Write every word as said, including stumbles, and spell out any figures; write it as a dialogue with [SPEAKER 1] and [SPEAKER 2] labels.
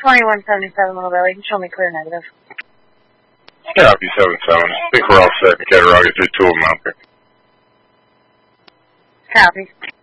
[SPEAKER 1] twenty-one seventy-seven, Little Valley. You can show me clear negative.
[SPEAKER 2] Copy, seven seven. I think we're all set in Cattaraugus. There's two of them out there.
[SPEAKER 1] Copy.